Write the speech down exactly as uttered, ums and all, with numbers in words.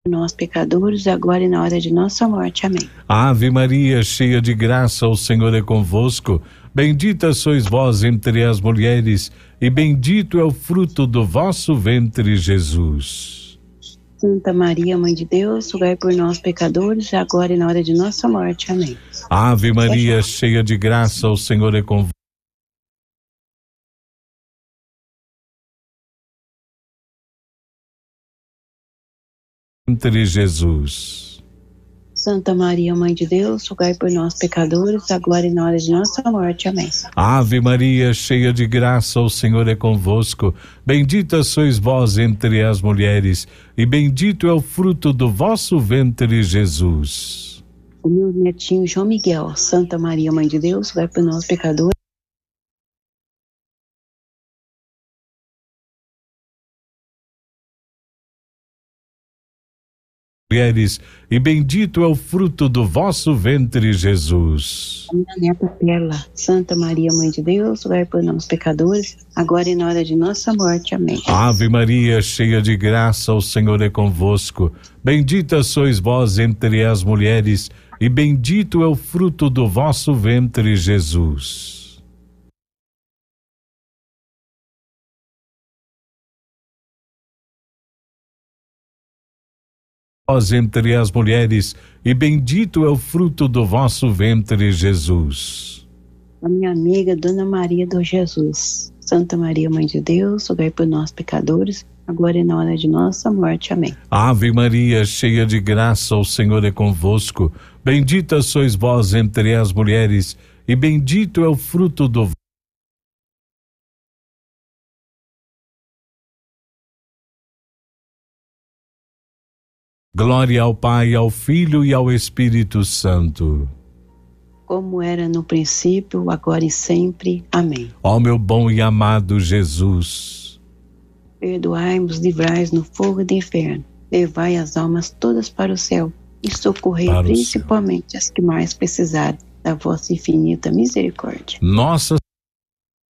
nós pecadores, agora e na hora de nossa morte. Amém. Ave Maria, cheia de graça, o Senhor é convosco. Bendita sois vós entre as mulheres, e bendito é o fruto do vosso ventre, Jesus. Santa Maria, Mãe de Deus, rogai por nós pecadores, agora e na hora de nossa morte. Amém. Ave Maria, cheia de graça, o Senhor é convosco. Entre Jesus. Santa Maria, Mãe de Deus, rogai por nós pecadores, agora e na hora de nossa morte. Amém. Ave Maria, cheia de graça, o Senhor é convosco. Bendita sois vós entre as mulheres, e bendito é o fruto do vosso ventre, Jesus. O meu netinho João Miguel. Santa Maria, Mãe de Deus, rogai por nós pecadores. Mulheres, e bendito é o fruto do vosso ventre, Jesus. A minha neta Perla. Santa Maria, Mãe de Deus, rogai por nós pecadores, agora e na hora de nossa morte. Amém. Ave Maria, cheia de graça, o Senhor é convosco. Bendita sois vós entre as mulheres, e bendito é o fruto do vosso ventre, Jesus. Vós entre as mulheres, e bendito é o fruto do vosso ventre, Jesus. A minha amiga Dona Maria do Jesus. Santa Maria, Mãe de Deus, rogai por nós pecadores, agora e na hora de nossa morte. Amém. Ave Maria, cheia de graça, o Senhor é convosco. Bendita sois vós entre as mulheres, e bendito é o fruto do Glória ao Pai, ao Filho e ao Espírito Santo. Como era no princípio, agora e sempre. Amém. Ó meu bom e amado Jesus, perdoai-nos, livrai-nos no fogo do inferno, levai as almas todas para o céu e socorrei principalmente as que mais precisarem da vossa infinita misericórdia. Nossa